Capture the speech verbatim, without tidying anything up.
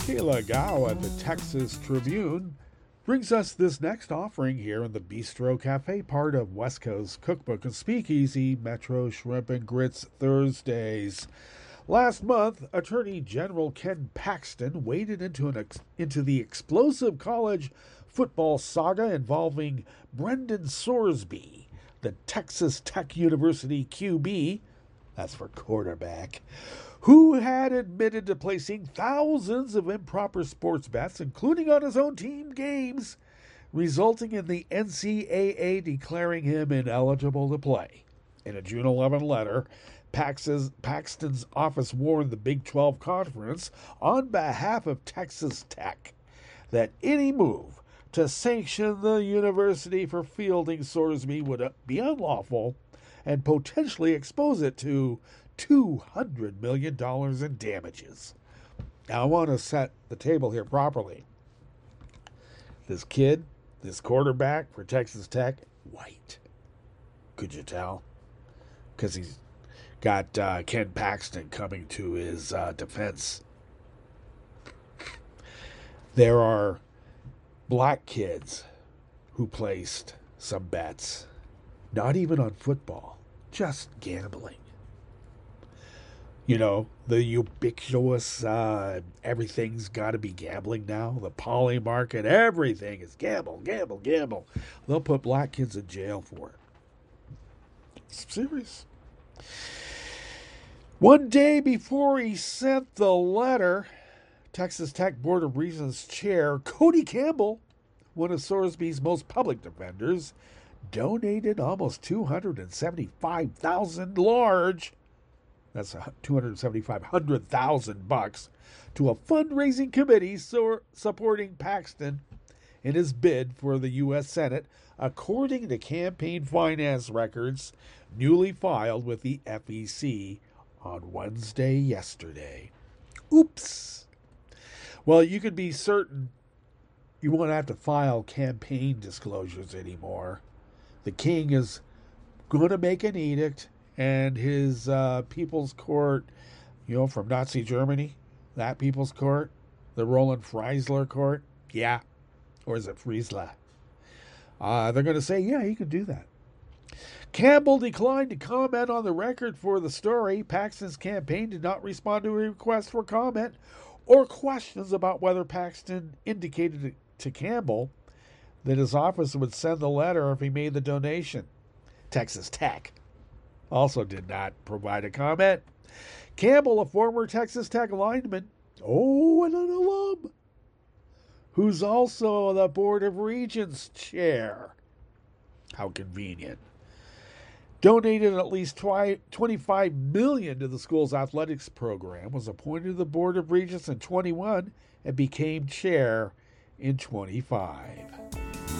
Kayla Gao at the Texas Tribune brings us this next offering here in the Bistro Cafe, part of West Coast Cookbook and Speakeasy Metro Shrimp and Grits Thursdays. Last month, Attorney General Ken Paxton waded into an ex- into the explosive college football saga involving Brendan Sorsby, the Texas Tech University Q B, that's for quarterback, who had admitted to placing thousands of improper sports bets, including on his own team games, resulting in the N C double A declaring him ineligible to play. In a June eleventh letter, Paxton's office warned the Big twelve Conference on behalf of Texas Tech that any move to sanction the university for fielding Sorsby would be unlawful and potentially expose it to two hundred million dollars in damages. Now, I want to set the table here properly. This kid, this quarterback for Texas Tech, white. Could you tell? Because he's got uh, Ken Paxton coming to his uh, defense. There are black kids who placed some bets, not even on football, just gambling. You know, the ubiquitous, uh, everything's got to be gambling now. The poly market, everything is gamble, gamble, gamble. They'll put black kids in jail for it. It's serious. One day before he sent the letter, Texas Tech Board of Regents chair Cody Campbell, one of Sorsby's most public defenders, donated almost two hundred seventy-five thousand large, that's two hundred seventy-five hundred thousand bucks, to a fundraising committee so supporting Paxton in his bid for the U S Senate, according to campaign finance records newly filed with the F E C on Wednesday yesterday. Oops. Well, you can be certain you won't have to file campaign disclosures anymore. The king is going to make an edict, and his uh, People's Court, you know, from Nazi Germany, that People's Court, the Roland Freisler Court, yeah, or is it Friesla? Uh, they're going to say, yeah, he could do that. Campbell declined to comment on the record for the story. Paxton's campaign did not respond to a request for comment or questions about whether Paxton indicated to Campbell that his office would send the letter if he made the donation. Texas Tech also did not provide a comment. Campbell, a former Texas Tech lineman, oh, and an alum, who's also the Board of Regents chair. How convenient. Donated at least twenty-five million dollars to the school's athletics program, was appointed to the Board of Regents in twenty-one and became chair in twenty-five.